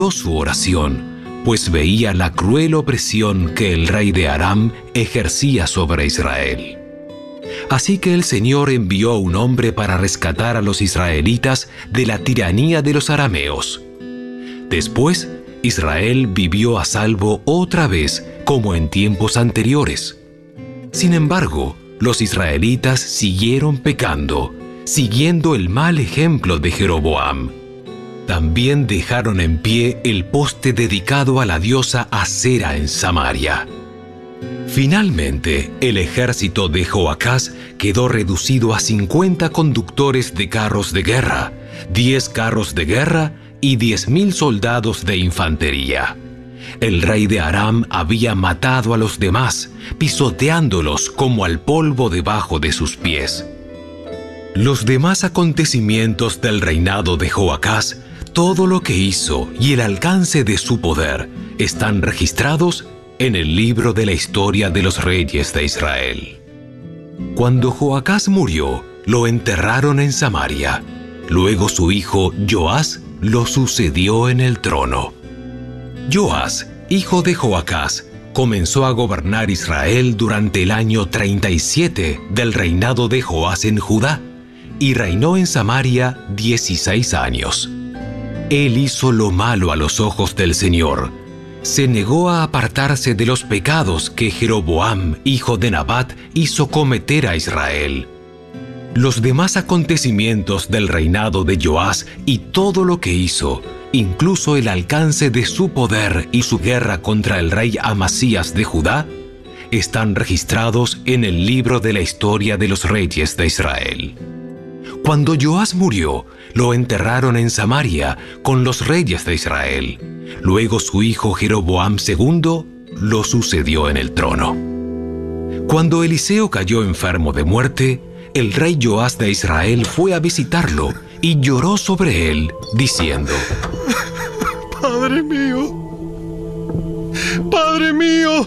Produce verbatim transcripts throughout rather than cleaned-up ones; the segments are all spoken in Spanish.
su oración, pues veía la cruel opresión que el rey de Aram ejercía sobre Israel. Así que el Señor envió a un hombre para rescatar a los israelitas de la tiranía de los arameos. Después, Israel vivió a salvo otra vez como en tiempos anteriores. Sin embargo, los israelitas siguieron pecando, siguiendo el mal ejemplo de Jeroboam. También dejaron en pie el poste dedicado a la diosa Asera en Samaria. Finalmente, el ejército de Joacás quedó reducido a cincuenta conductores de carros de guerra, diez carros de guerra y diez mil soldados de infantería. El rey de Aram había matado a los demás, pisoteándolos como al polvo debajo de sus pies. Los demás acontecimientos del reinado de Joacás, todo lo que hizo y el alcance de su poder, están registrados en el libro de la historia de los reyes de Israel. Cuando Joacás murió, lo enterraron en Samaria. Luego su hijo Joás lo sucedió en el trono. Joás, hijo de Joacás, comenzó a gobernar Israel durante el año treinta y siete del reinado de Joás en Judá, y reinó en Samaria dieciséis años. Él hizo lo malo a los ojos del Señor. Se negó a apartarse de los pecados que Jeroboam, hijo de Nabat, hizo cometer a Israel. Los demás acontecimientos del reinado de Joás y todo lo que hizo, incluso el alcance de su poder y su guerra contra el rey Amasías de Judá, están registrados en el libro de la historia de los reyes de Israel. Cuando Joás murió, lo enterraron en Samaria con los reyes de Israel. Luego su hijo Jeroboam segundo lo sucedió en el trono. Cuando Eliseo cayó enfermo de muerte, el rey Joás de Israel fue a visitarlo y lloró sobre él, diciendo: Padre mío, Padre mío,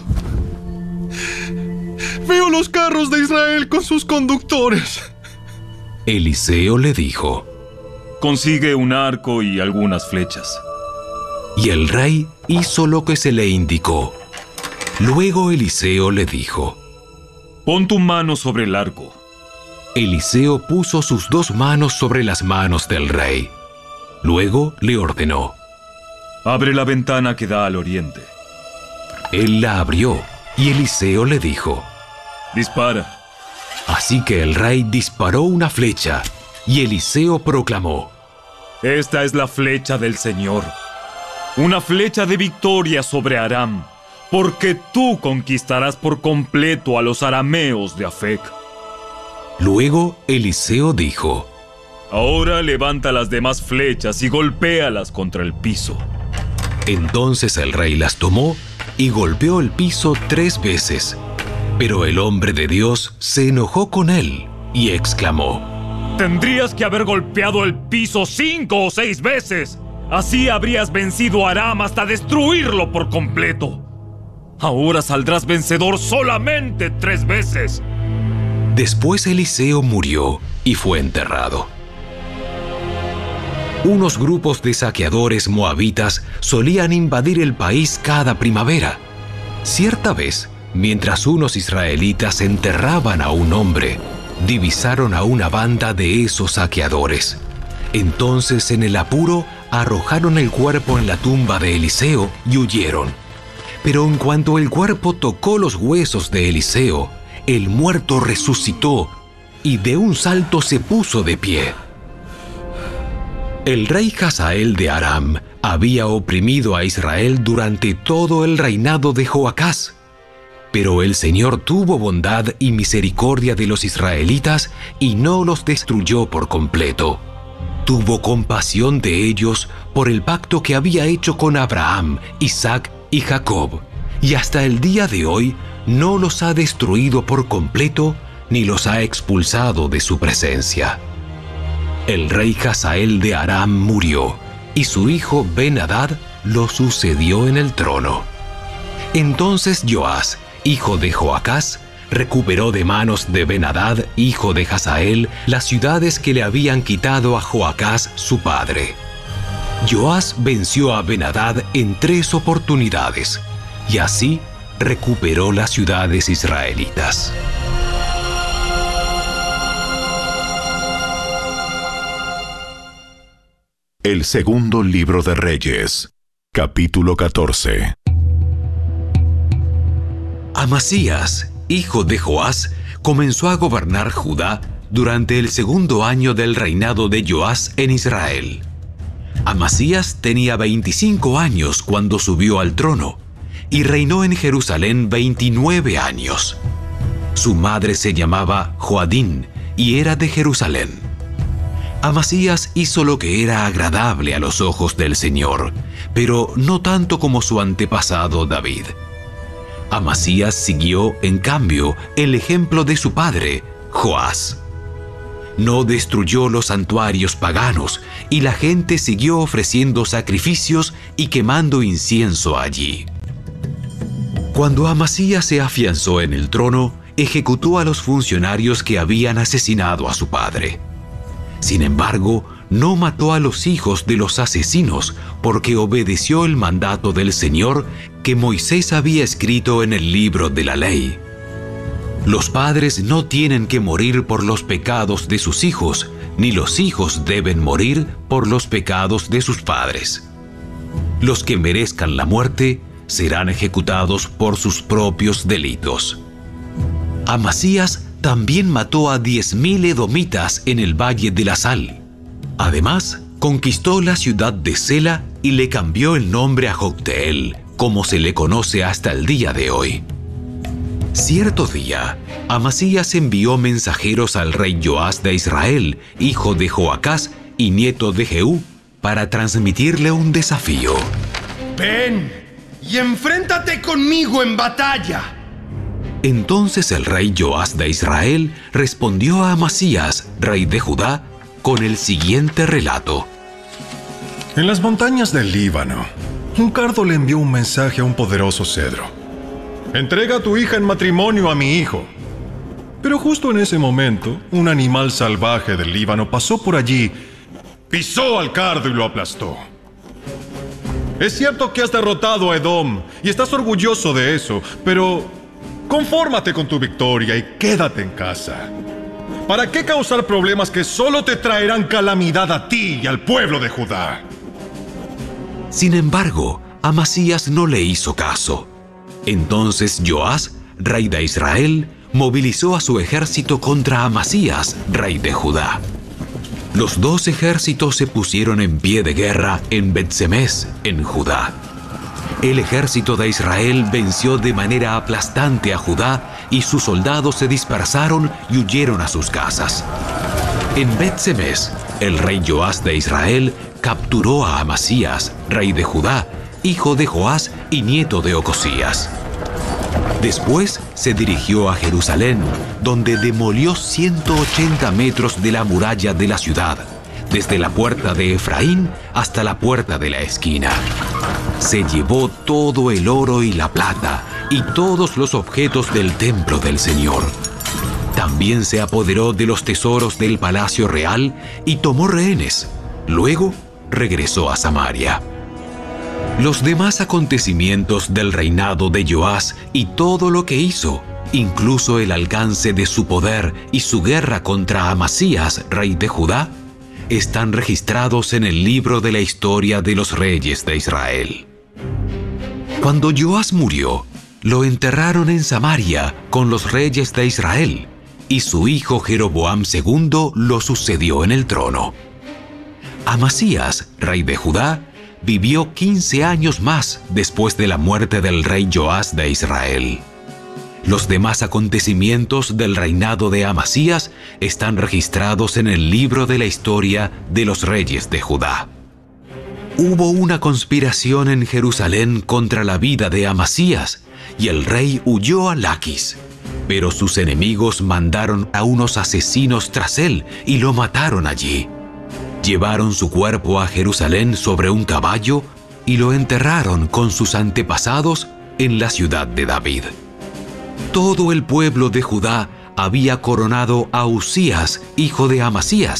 veo los carros de Israel con sus conductores. Eliseo le dijo: Consigue un arco y algunas flechas. Y el rey hizo lo que se le indicó. Luego Eliseo le dijo: Pon tu mano sobre el arco. Eliseo puso sus dos manos sobre las manos del rey. Luego le ordenó: Abre la ventana que da al oriente. Él la abrió, y Eliseo le dijo: Dispara. Así que el rey disparó una flecha, y Eliseo proclamó: Esta es la flecha del Señor, una flecha de victoria sobre Aram, porque tú conquistarás por completo a los arameos de Afec. Luego Eliseo dijo: Ahora levanta las demás flechas y golpéalas contra el piso. Entonces el rey las tomó y golpeó el piso tres veces. Pero el hombre de Dios se enojó con él y exclamó: Tendrías que haber golpeado el piso cinco o seis veces. Así habrías vencido a Aram hasta destruirlo por completo. Ahora saldrás vencedor solamente tres veces. Después Eliseo murió y fue enterrado. Unos grupos de saqueadores moabitas solían invadir el país cada primavera. Cierta vez, mientras unos israelitas enterraban a un hombre, divisaron a una banda de esos saqueadores. Entonces, en el apuro, arrojaron el cuerpo en la tumba de Eliseo y huyeron. Pero en cuanto el cuerpo tocó los huesos de Eliseo, el muerto resucitó y de un salto se puso de pie. El rey Hazael de Aram había oprimido a Israel durante todo el reinado de Joacás. Pero el Señor tuvo bondad y misericordia de los israelitas y no los destruyó por completo. Tuvo compasión de ellos por el pacto que había hecho con Abraham, Isaac y Jacob, y hasta el día de hoy no los ha destruido por completo ni los ha expulsado de su presencia. El rey Hazael de Aram murió, y su hijo Ben-Hadad lo sucedió en el trono. Entonces Joás, hijo de Joacás, recuperó de manos de Ben-Hadad, hijo de Hazael, las ciudades que le habían quitado a Joacás su padre. Joás venció a Ben-Hadad en tres oportunidades, y así recuperó las ciudades israelitas. El segundo libro de Reyes, capítulo catorce. Amasías, hijo de Joás, comenzó a gobernar Judá durante el segundo año del reinado de Joás en Israel. Amasías tenía veinticinco años cuando subió al trono y reinó en Jerusalén veintinueve años. Su madre se llamaba Joadín y era de Jerusalén. Amasías hizo lo que era agradable a los ojos del Señor, pero no tanto como su antepasado David. Amasías siguió, en cambio, el ejemplo de su padre, Joás. No destruyó los santuarios paganos, y la gente siguió ofreciendo sacrificios y quemando incienso allí. Cuando Amasías se afianzó en el trono, ejecutó a los funcionarios que habían asesinado a su padre. Sin embargo, no mató a los hijos de los asesinos porque obedeció el mandato del Señor que Moisés había escrito en el libro de la ley. Los padres no tienen que morir por los pecados de sus hijos, ni los hijos deben morir por los pecados de sus padres. Los que merezcan la muerte serán ejecutados por sus propios delitos. Amasías también mató a diez mil edomitas en el Valle de la Sal. Además, conquistó la ciudad de Sela y le cambió el nombre a Jocteel, como se le conoce hasta el día de hoy. Cierto día, Amasías envió mensajeros al rey Joás de Israel, hijo de Joacás y nieto de Jehú, para transmitirle un desafío. Ven y enfréntate conmigo en batalla. Entonces el rey Joás de Israel respondió a Amasías, rey de Judá, con el siguiente relato. En las montañas del Líbano, un cardo le envió un mensaje a un poderoso cedro. Entrega a tu hija en matrimonio a mi hijo. Pero justo en ese momento, un animal salvaje del Líbano pasó por allí, pisó al cardo y lo aplastó. Es cierto que has derrotado a Edom y estás orgulloso de eso, pero confórmate con tu victoria y quédate en casa. ¿Para qué causar problemas que solo te traerán calamidad a ti y al pueblo de Judá? Sin embargo, Amasías no le hizo caso. Entonces Joás, rey de Israel, movilizó a su ejército contra Amasías, rey de Judá. Los dos ejércitos se pusieron en pie de guerra en Bet-Semes, en Judá. El ejército de Israel venció de manera aplastante a Judá y sus soldados se dispersaron y huyeron a sus casas. En Bet-Semes, el rey Joás de Israel capturó a Amasías, rey de Judá, hijo de Joás y nieto de Ocosías. Después se dirigió a Jerusalén, donde demolió ciento ochenta metros de la muralla de la ciudad, desde la puerta de Efraín hasta la puerta de la esquina. Se llevó todo el oro y la plata y todos los objetos del templo del Señor. También se apoderó de los tesoros del palacio real y tomó rehenes. Luego regresó a Samaria. Los demás acontecimientos del reinado de Joás y todo lo que hizo, incluso el alcance de su poder y su guerra contra Amasías, rey de Judá, están registrados en el libro de la historia de los reyes de Israel. Cuando Joás murió, lo enterraron en Samaria con los reyes de Israel, y su hijo Jeroboam segundo lo sucedió en el trono. Amasías, rey de Judá, vivió quince años más después de la muerte del rey Joás de Israel. Los demás acontecimientos del reinado de Amasías están registrados en el libro de la historia de los reyes de Judá. Hubo una conspiración en Jerusalén contra la vida de Amasías, y el rey huyó a Laquis. Pero sus enemigos mandaron a unos asesinos tras él y lo mataron allí. Llevaron su cuerpo a Jerusalén sobre un caballo y lo enterraron con sus antepasados en la ciudad de David. Todo el pueblo de Judá había coronado a Usías, hijo de Amasías,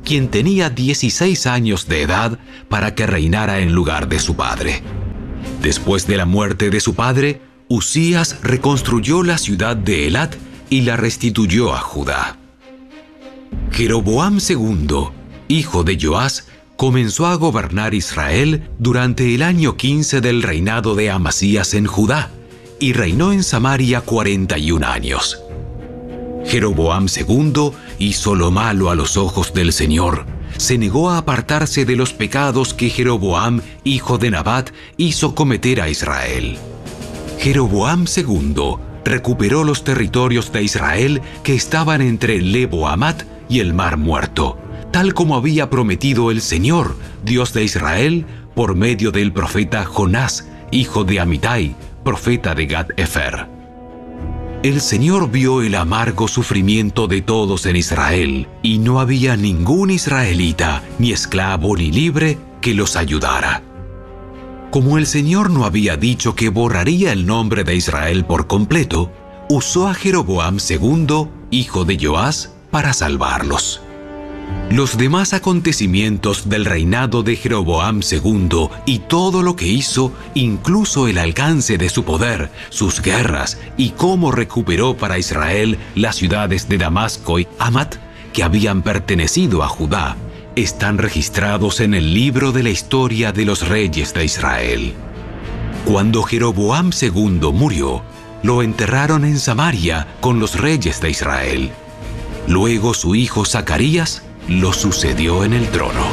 quien tenía dieciséis años de edad, para que reinara en lugar de su padre. Después de la muerte de su padre, Uzías reconstruyó la ciudad de Elat y la restituyó a Judá. Jeroboam segundo, hijo de Joás, comenzó a gobernar Israel durante el año quince del reinado de Amasías en Judá, y reinó en Samaria cuarenta y un años. Jeroboam segundo hizo lo malo a los ojos del Señor. Se negó a apartarse de los pecados que Jeroboam, hijo de Nabat, hizo cometer a Israel. Jeroboam segundo recuperó los territorios de Israel que estaban entre Lebo-Hamat y el Mar Muerto, tal como había prometido el Señor, Dios de Israel, por medio del profeta Jonás, hijo de Amitai, profeta de Gat-Efer. El Señor vio el amargo sufrimiento de todos en Israel, y no había ningún israelita, ni esclavo ni libre, que los ayudara. Como el Señor no había dicho que borraría el nombre de Israel por completo, usó a Jeroboam segundo, hijo de Joás, para salvarlos. Los demás acontecimientos del reinado de Jeroboam segundo y todo lo que hizo, incluso el alcance de su poder, sus guerras y cómo recuperó para Israel las ciudades de Damasco y Hamat, que habían pertenecido a Judá, están registrados en el libro de la historia de los reyes de Israel. Cuando Jeroboam segundo murió, lo enterraron en Samaria con los reyes de Israel. Luego su hijo Zacarías lo sucedió en el trono.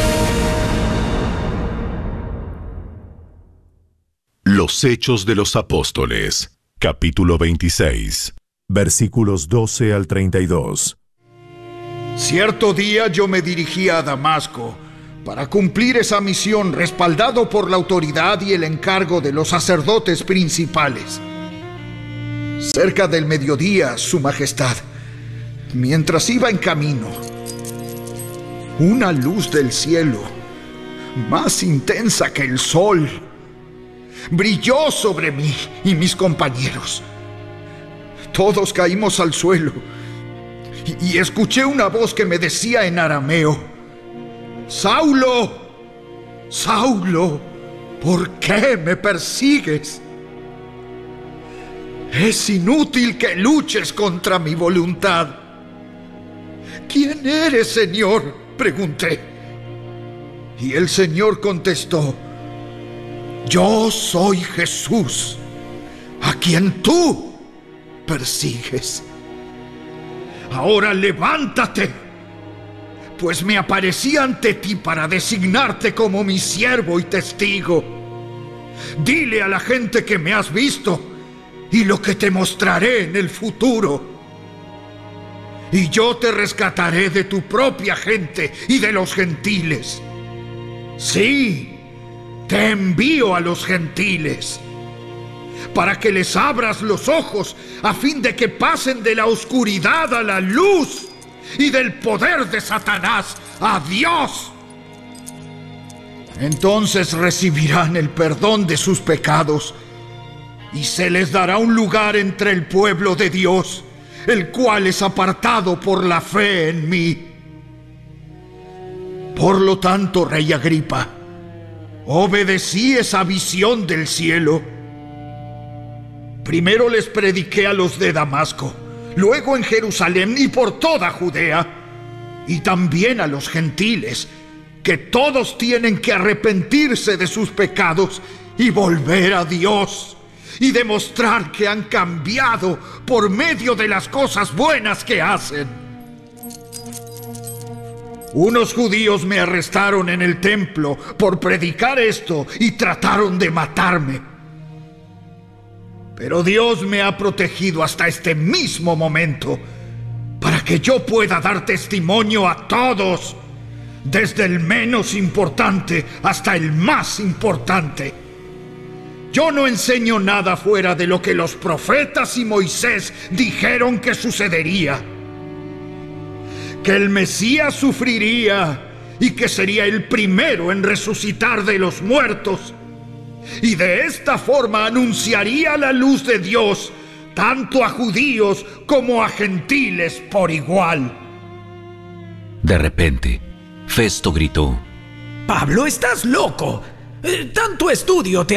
Los Hechos de los Apóstoles, capítulo veintiséis, versículos doce al treinta y dos. Cierto día yo me dirigía a Damasco para cumplir esa misión, respaldado por la autoridad y el encargo de los sacerdotes principales. Cerca del mediodía, Su Majestad, mientras iba en camino, una luz del cielo, más intensa que el sol, brilló sobre mí y mis compañeros. Todos caímos al suelo y, y escuché una voz que me decía en arameo: Saulo, Saulo, ¿por qué me persigues? Es inútil que luches contra mi voluntad. ¿Quién eres, Señor?, pregunté. Y el Señor contestó: Yo soy Jesús, a quien tú persigues. Ahora levántate, pues me aparecí ante ti para designarte como mi siervo y testigo. Dile a la gente que me has visto y lo que te mostraré en el futuro. Y yo te rescataré de tu propia gente y de los gentiles. Sí, te envío a los gentiles, para que les abras los ojos, a fin de que pasen de la oscuridad a la luz y del poder de Satanás a Dios. Entonces recibirán el perdón de sus pecados y se les dará un lugar entre el pueblo de Dios, el cual es apartado por la fe en mí. Por lo tanto, Rey Agripa, obedecí esa visión del cielo. Primero les prediqué a los de Damasco, luego en Jerusalén y por toda Judea, y también a los gentiles, que todos tienen que arrepentirse de sus pecados y volver a Dios, y demostrar que han cambiado por medio de las cosas buenas que hacen. Unos judíos me arrestaron en el templo por predicar esto y trataron de matarme. Pero Dios me ha protegido hasta este mismo momento para que yo pueda dar testimonio a todos, desde el menos importante hasta el más importante. Yo no enseño nada fuera de lo que los profetas y Moisés dijeron que sucedería: que el Mesías sufriría y que sería el primero en resucitar de los muertos, y de esta forma anunciaría la luz de Dios tanto a judíos como a gentiles por igual. De repente, Festo gritó: Pablo, estás loco. Eh, tanto estudio te